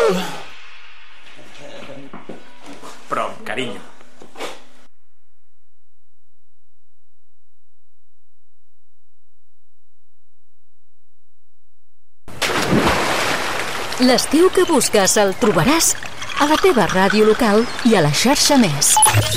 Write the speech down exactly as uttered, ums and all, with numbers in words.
Però, carinyo. L'estiu que busques el trobaràs a la teva ràdio local i a la xarxa Més.